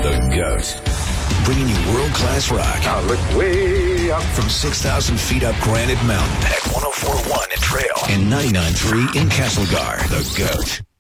The GOAT. Bringing you world-class rock. Now look way up. From 6,000 feet up Granite Mountain at 104.1 in Trail and 99.3 in Castlegar. The GOAT.